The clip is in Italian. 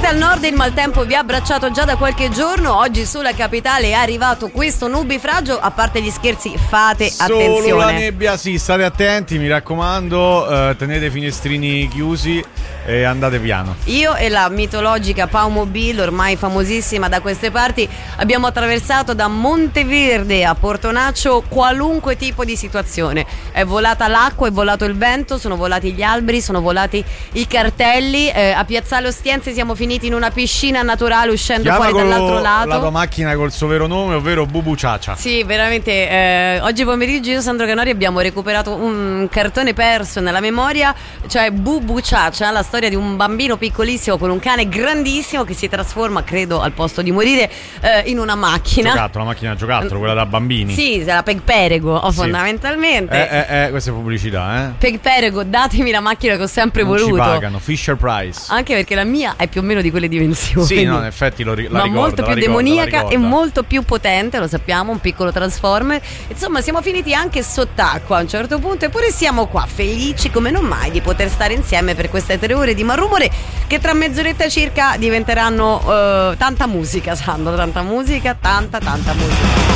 al nord il maltempo vi ha abbracciato già da qualche giorno. Oggi sulla capitale è arrivato questo nubifragio. A parte gli scherzi, fate attenzione. Solo la nebbia, sì, state attenti, mi raccomando, tenete i finestrini chiusi e andate piano. Io e la mitologica Paumobil, ormai famosissima da queste parti, abbiamo attraversato da Monteverde a Portonaccio qualunque tipo di situazione. È volata l'acqua, è volato il vento, sono volati gli alberi, sono volati i cartelli. A Piazzale Ostiense siamo finiti in una piscina naturale uscendo fuori dall'altro lato. La tua macchina col suo vero nome, ovvero Bubu Ciacia. Sì, veramente. Oggi pomeriggio io e Sandro Canori abbiamo recuperato un cartone perso nella memoria, cioè Bubu Ciacia, la storia di un bambino piccolissimo con un cane grandissimo che si trasforma, credo al posto di morire, in una macchina. Giocattolo, la macchina giocattolo, quella da bambini. Sì, la Pegperego, sì. Fondamentalmente. Questa è pubblicità, Pegperego, datemi la macchina che ho sempre non voluto. Ci pagano, Fisher Price. Anche perché la mia è più o meno di quelle dimensioni. Sì, no, in effetti la ricordo. Molto più demoniaca e molto più potente, lo sappiamo, un piccolo Transformer. Insomma, siamo finiti anche sott'acqua a un certo punto, eppure siamo qua felici come non mai di poter stare insieme per queste 3 ore di malumore che tra mezz'oretta circa diventeranno tanta musica, Sandro, tanta musica.